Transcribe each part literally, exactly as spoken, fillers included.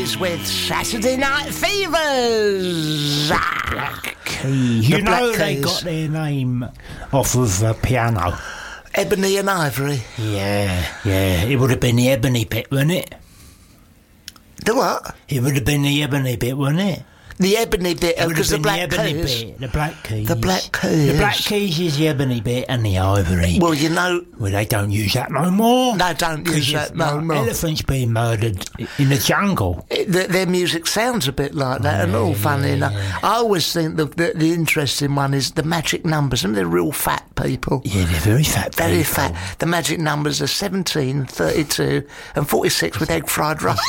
With Saturday Night Fevers. Black Keys. You The know Black they Keys. got their name off of uh, piano. Ebony and Ivory. Yeah, yeah. It would have been the ebony bit, wouldn't it? The what? It would have been the ebony bit, wouldn't it? The ebony bit, It would because have the been Black the ebony Keys. bit, the Black Keys. The Black Keys. The Black Keys is the ebony bit and the ivory. Well, you know... Well, they don't use that no more. No, don't use 'Cause that if no not, more. Elephants being murdered in the jungle. It, the, their music sounds a bit like that, and all funny yeah, enough. yeah. I always think the, the the interesting one is the magic numbers, and they're real fat people. Yeah, they're very fat Very people. fat. The magic numbers are seventeen, thirty-two, and forty-six with egg fried rice.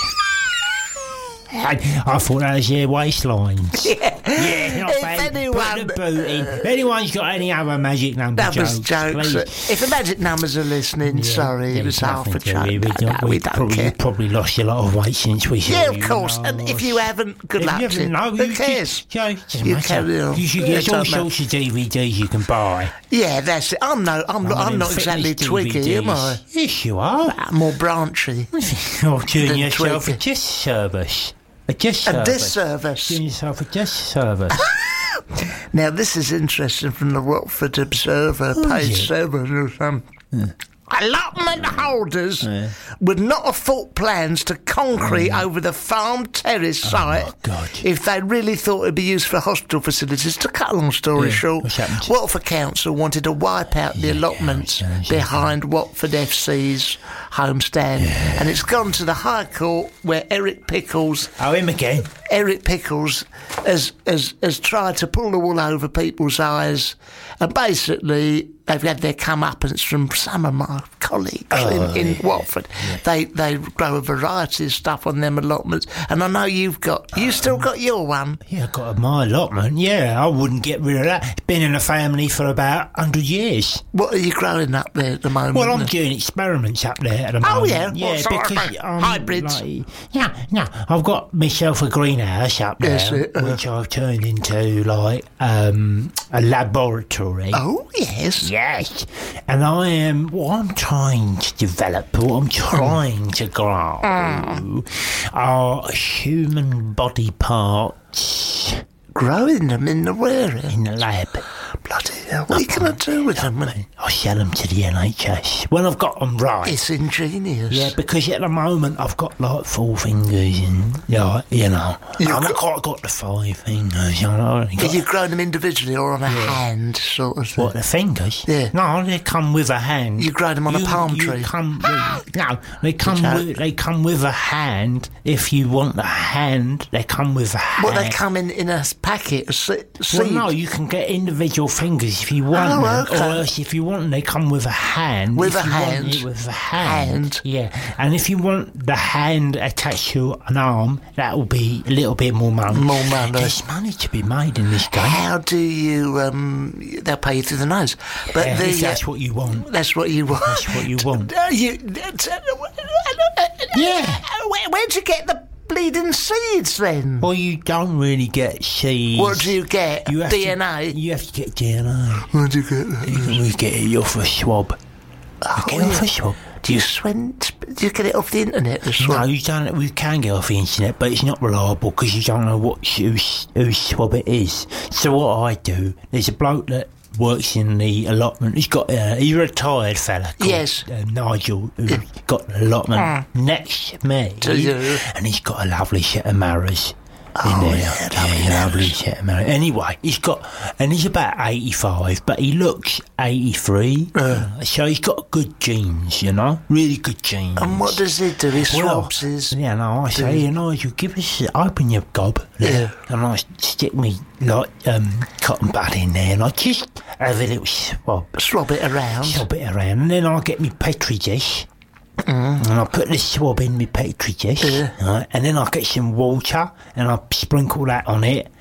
I, I thought that was their waistlines. Yeah. Yeah, not If bad. anyone- Put the boot in. If anyone's got any other magic number Numbers jokes, jokes. please. If the magic numbers are listening, Yeah, sorry, it there's was half nothing a to joke. it. We No, don't- no, we we don't probably, care. probably lost a lot of weight since we saw Yeah, you. of course. know. And if you haven't, good If luck you to you. haven't, no, Who you cares? Just, you, just You matter. carry on. You should Yeah, get all don't matter. sorts of D V Ds you can buy. Yeah, that's it. I'm no, I'm, not, One of I'm them not exactly fitness twiggy, D V Ds. am I? Yes, you are. I'm more branchy. You're doing Than yourself a twiggy. disservice. A disservice. A disservice. Doing yourself a disservice. Now, this is interesting from the Watford Observer, Oh, page yeah. seven or something. Allotment holders Yeah. would not have thought plans to concrete over the farm terrace site Oh, God. if they really thought it'd be used for hospital facilities. To cut a long story Yeah, short, what's happened to- Watford Council wanted to wipe out the Yeah, allotments yeah, yeah, yeah. behind Watford F C's homestand, and it's gone to the High Court where Eric Pickles Oh, him again. Eric Pickles has, has has tried to pull the wool over people's eyes, and basically they've had their comeuppance from some of my colleagues Oh, in, in yeah. Watford. They they grow a variety of stuff on them allotments, and I know you've got you still got your one. Yeah, I got my allotment. Yeah, I wouldn't get rid of that. It's been in the family for about one hundred years. What are you growing up there at the moment? Well, I'm doing experiments up there at the moment. Oh, yeah? Yeah, What sort of because thing? I'm Hybrids? Like, yeah, no, I've got myself a greenhouse up there, Yes, uh, uh. which I've turned into like um, a laboratory. Oh yes. Yes, and I am. What I'm trying to develop, what I'm trying to grow, are human body parts Growing them in the where? in the lab. Bloody hell! What are you going to do with them? I sell them to the N H S when I've got them right. It's ingenious. Yeah, because at the moment I've got like four fingers and, yeah, you know, You've I've got- got, got the five fingers, you know. I've Are got- you growing them individually or on a hand, sort of thing? What, the fingers? Yeah. No, they come with a hand. You grow them on a You- palm you tree? Come with, no, they come joke. with, they come with a hand. If you want the hand, they come with a hand. Well, they come in, in a packet of se- seeds. Well, no, you can get individual fingers if you want Oh, them, okay. or else if you want them, they come with a hand. With if a you want hand. it with a hand. Hand. Yeah, and if you want the hand attached to an arm, that will be a little bit more money. More money. There's money to be made in this game. How do you? Um, they'll pay you through the nose, but Yeah, the, if that's uh, what you want. that's what you want. That's what you want. Uh, you, Yeah. Where, where'd you get the bleeding seeds then? Well, you don't really get seeds. What do you get? You have D to- N A. You have to get D N A. Where'd you get that? You can we get it off a swab. Oh, Get it off yeah. a swab. Do you swim? Do you get it off the internet? The No, swab? you don't. We can get off the internet, but it's not reliable because you don't know what whose, whose swab it is. So what I do, there's a bloke that works in the allotment. He's got uh, he's a retired fella called Yes. uh, Nigel, who's got an allotment next to me, To you. and he's got a lovely set of marrows. Oh, in there, yeah, lovely, lovely set of marrows. Anyway, he's got, and he's about eighty-five, but he looks eighty-three. Uh, so he's got good genes, you know, really good genes. And what does he do? He Well, swabs his. yeah, no, I say, you know, you give us, open your gob, Yeah. and I stick me like um, cotton bud in there, and I just have a little swab, Swab it around. swab it around, and then I get me petri dish, and I put the swab in my petri dish, Yeah. right, and then I get some water, and I sprinkle that on it,